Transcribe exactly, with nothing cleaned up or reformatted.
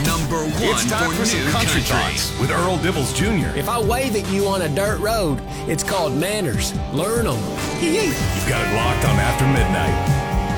number one It's time for, for some new country, country. thoughts with Earl Dibbles Junior If I wave at you on a dirt road, it's called manners. Learn them. You've got it locked on After Midnight.